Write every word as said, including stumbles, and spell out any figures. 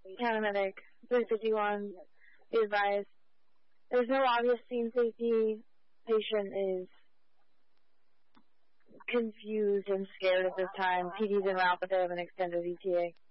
Paramedic, three fifty-one, be advised. There's no obvious scene safety. Patient is confused and scared at this time. P D's en route, but they have an extended E T A.